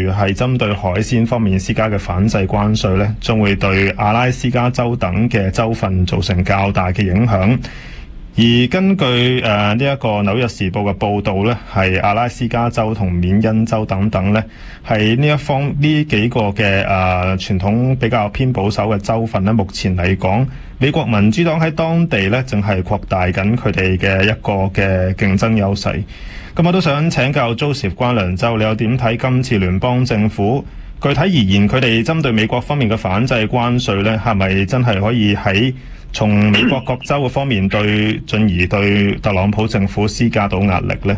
如係針對海鮮方面施加嘅反制關稅呢，將會對阿拉斯加州等嘅州份造成較大嘅影響。而根據呢一個紐約時報嘅報導呢，係阿拉斯加州同緬因州等等呢，係呢幾個嘅傳統比較偏保守嘅州份呢，目前嚟講，美國民主黨喺當地呢，正係擴大緊佢哋嘅一個嘅競爭優勢。咁我都想請教 Joseph 關良州，你又點睇今次聯邦政府具體而言，佢哋針對美國方面嘅反制關稅呢，係咪真係可以從美國各州嘅方面進而對特朗普政府施加到壓力呢？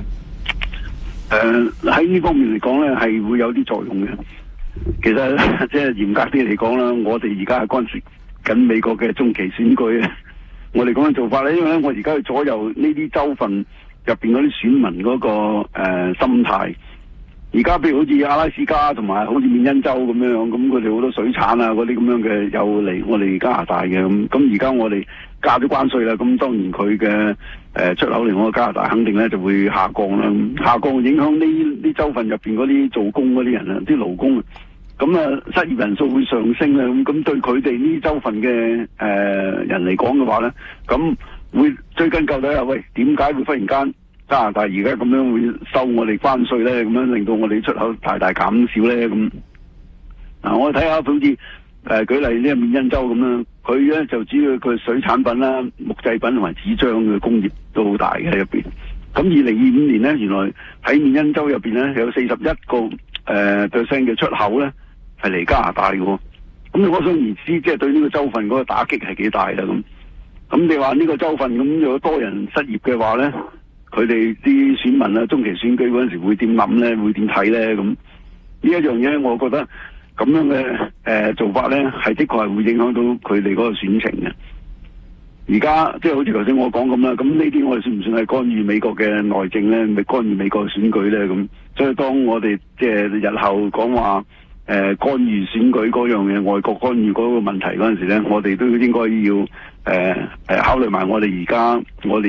喺呢方面嚟講呢，係會有啲作用嘅。其實即係嚴格啲嚟講啦，我哋而家係干涉緊美國嘅中期選舉嘅。我哋講嘅做法呢，因為我而家去左右呢啲州份入邊嗰啲選民嗰個心態。而家譬如好似阿拉斯加同埋好似緬因州咁樣，咁佢哋好多水產啊嗰啲咁樣嘅有嚟我哋加拿大嘅，咁而家我哋加咗關稅啦，咁當然佢嘅出口嚟我加拿大肯定咧就會下降啦，下降影響呢州份入邊嗰啲做工嗰啲人啊，啲勞工啊，咁啊失業人數會上升啦，咁對佢哋呢州份嘅人嚟講嘅話咧，咁會追根究底啊，喂，點解會忽然間加拿大而家咁樣會收我哋關稅咧？咁樣令到我哋出口大大減少咧？咁我哋睇下好似舉例呢個緬因州咁啦，佢咧就主要佢水產品啦、木製品同埋紙張嘅工業都好大嘅喺入邊。咁2025年咧，原來喺緬因州入邊咧有41個%嘅出口咧係嚟加拿大嘅。咁你可想而知，即係對呢個州份嗰個打擊係幾大啦咁。咁你話呢個州份咁如果多人失業嘅話咧？佢哋啲選民啊，中期選舉嗰陣時會點諗咧？會點睇咧？咁呢一樣嘢，我覺得咁樣嘅做法咧，係的確係會影響到佢哋嗰個選情嘅。而家即係好似頭先我講咁啦，咁呢啲我哋算唔算係干預美國嘅內政咧？咪干預美國嘅選舉咧？咁所以當我哋即係日後講話干預選舉嗰樣嘢，外國干預嗰個問題嗰陣時咧，我哋都應該要考慮埋我哋而家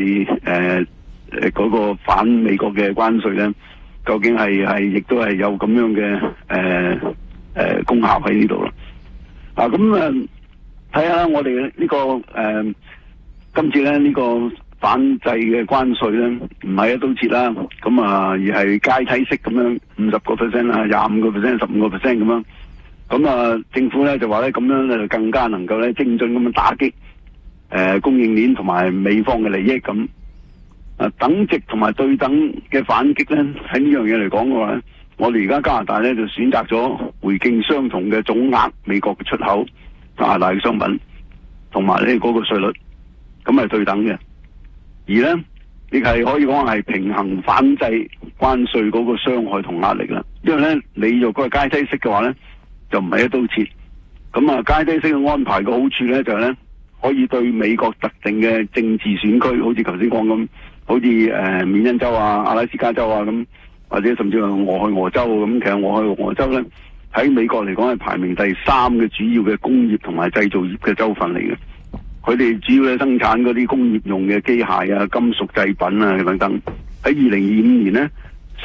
嗰個反美國嘅關稅咧，究竟係亦都係有咁樣嘅功效喺呢度啦。咁睇下我哋呢個今次咧呢個反制嘅關稅咧，唔係一刀切啦，咁而係階梯式咁樣50%啊、25%、15%咁樣。咁政府咧就話咧咁樣咧就更加能夠咧精準咁樣打擊供應鏈同埋美方嘅利益咁。等值同埋對等嘅反擊咧，喺呢樣嘢嚟講嘅話咧，我哋而家加拿大咧就選擇咗回敬相同嘅總額美國嘅出口加拿大嘅商品，同埋咧嗰個稅率，咁係對等嘅。而咧亦係可以講係平衡反制關稅嗰個傷害同壓力啦。因為咧你若果係階梯式嘅話咧，就唔係一刀切。咁階梯式嘅安排嘅好處咧就係咧，可以對美國特定嘅政治選區，好似頭先講咁。好似緬因州啊、阿拉斯加州啊咁，或者甚至係俄亥俄州咁。其實俄亥俄州咧喺美國嚟講係排名第3嘅主要嘅工業同埋製造業嘅州份嚟嘅。佢哋主要咧生產嗰啲工業用嘅機械啊、金屬製品啊等等。喺2025年咧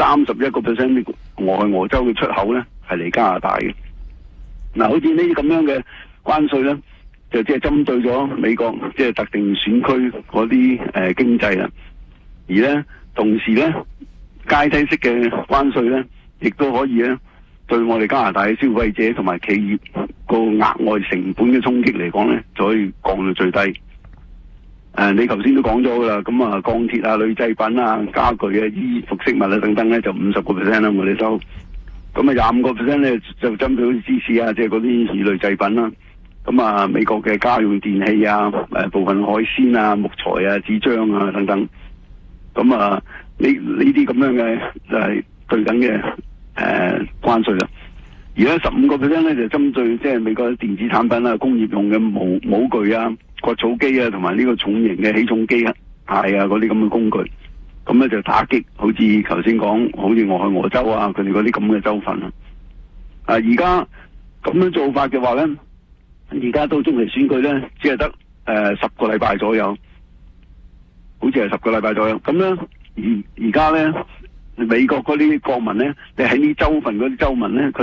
，31% 俄亥俄州嘅出口咧係嚟加拿大嘅。好似呢啲咁樣嘅關稅咧，就即係針對咗美國即係特定選區嗰啲經濟啦。而咧，同時咧，階梯式嘅關稅咧，亦都可以咧，對我哋加拿大嘅消費者同埋企業個額外成本嘅衝擊嚟講咧，就可以降到最低。你頭先都講咗噶啦，咁鋼鐵啊、鋁製品啊、家具啊、衣服飾物啊等等咧，就50% 啦，我哋收。咁25% 咧就針對好似芝士啊，即係嗰啲魚類製品啦。咁美國嘅家用電器啊、部分海鮮啊、木材啊、紙張啊等等。咁呢啲咁樣嘅就係對等嘅關稅啦。而家15% 咧就針對即係美國電子產品啊、工業用嘅模具啊、割草機啊，同埋呢個重型嘅起重機械啊嗰啲咁嘅工具。咁咧就打擊，好似頭先講，好似俄亥俄州啊，佢哋嗰啲咁嘅州份啊。而家咁樣做法嘅話咧，而家到中期選舉咧，只係得10個禮拜左右。好似係10個禮拜左右，咁咧而家咧美國嗰啲國民咧，你喺呢州份嗰啲州民咧，